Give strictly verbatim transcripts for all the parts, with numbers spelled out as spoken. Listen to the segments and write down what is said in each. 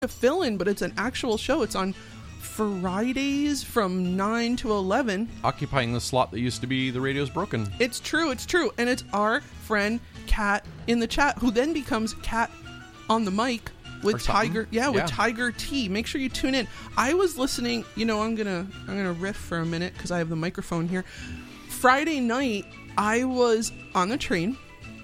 a fill-in, but it's an actual show. It's on Fridays from nine to eleven. Occupying the slot that used to be The Radio's Broken. It's true, it's true. And it's our friend Kat in the chat, who then becomes Kat on the mic with Tiger. Yeah, with yeah. Tiger T. Make sure you tune in. I was listening, you know, I'm gonna I'm gonna riff for a minute because I have the microphone here. Friday night, I was on the train,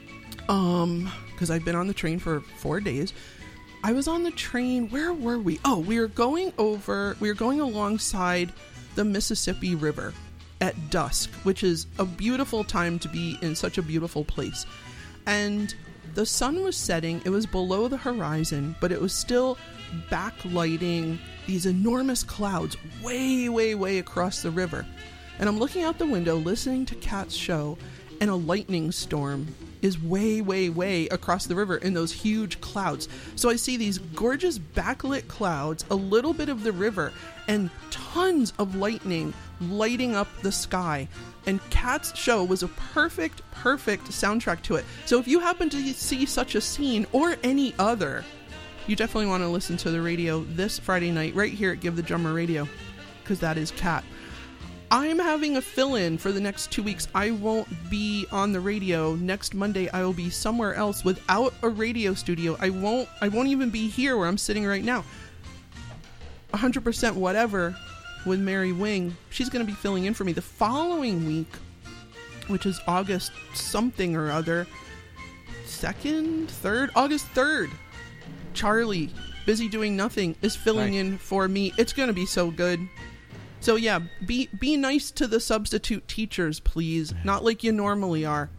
um, because I've been on the train for four days. I was on the train. Where were we? Oh, we were going over, we were going alongside the Mississippi River at dusk, which is a beautiful time to be in such a beautiful place. And the sun was setting. It was below the horizon, but it was still backlighting these enormous clouds way, way, way across the river. And I'm looking out the window, listening to Kat's show, and a lightning storm is way, way, way across the river in those huge clouds. So I see these gorgeous backlit clouds, a little bit of the river, and tons of lightning lighting up the sky. And Kat's show was a perfect, perfect soundtrack to it. So if you happen to see such a scene or any other, you definitely want to listen to the radio this Friday night right here at Give the Drummer Radio, because that is Kat. I'm having a fill-in for the next two weeks. I won't be on the radio. Next Monday, I will be somewhere else without a radio studio. I won't I won't even be here where I'm sitting right now. one hundred percent whatever with Mary Wing. She's going to be filling in for me the following week, which is August something or other. Second? Third? August third. Charlie, busy doing nothing, is filling nice. in for me. It's going to be so good. So yeah, be be nice to the substitute teachers, please. Not like you normally are.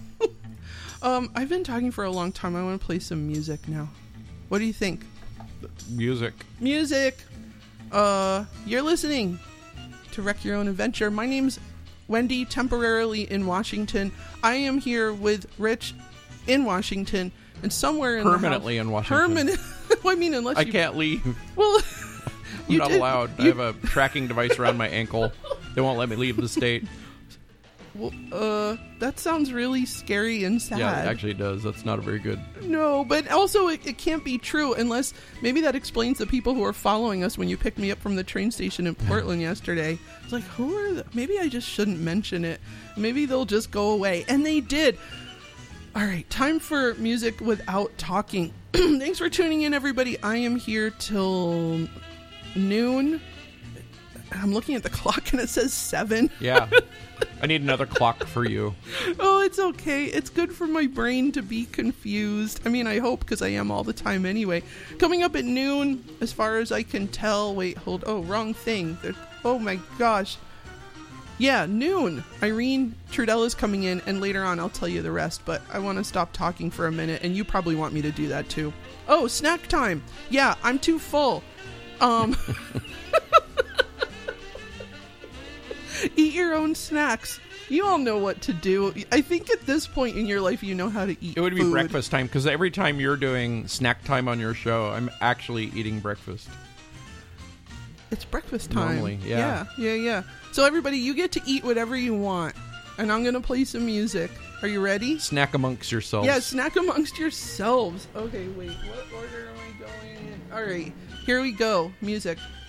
um, I've been talking for a long time. I want to play some music now. What do you think? Music. Music. Uh, you're listening to Wreck Your Own Adventure. My name's Wendy, temporarily in Washington. I am here with Rich in Washington, and somewhere in permanently the in Washington. Permanent. Well, I mean, unless I you... can't leave. Well. I'm not did, allowed. You... I have a tracking device around my ankle. They won't let me leave the state. Well, uh, that sounds really scary and sad. Yeah, it actually does. That's not a very good... No, but also it, it can't be true unless... Maybe that explains the people who are following us when you picked me up from the train station in Portland yesterday. It's like, who are the... Maybe I just shouldn't mention it. Maybe they'll just go away. And they did. All right, time for music without talking. Thanks for tuning in, everybody. I am here till... noon. I'm looking at the clock and it says seven. Yeah. I need another clock for you. Oh, it's okay. It's good for my brain to be confused. I mean, I hope, because I am all the time anyway. Coming up at noon, as far as I can tell. Wait, hold. Oh, wrong thing. There's, oh my gosh. Yeah, noon. Irene Trudell is coming in, and later on I'll tell you the rest, but I want to stop talking for a minute, and you probably want me to do that too. Oh, snack time. Yeah, I'm too full. Um, eat your own snacks. You all know what to do. I think at this point in your life, you know how to eat It would food. be breakfast time, because every time you're doing snack time on your show, I'm actually eating breakfast. It's breakfast time. Normally, yeah. Yeah, yeah, yeah. So everybody, you get to eat whatever you want, and I'm going to play some music. Are you ready? Snack amongst yourselves. Yeah, snack amongst yourselves. Okay, wait. What order am I going in? All right. Here we go. Music.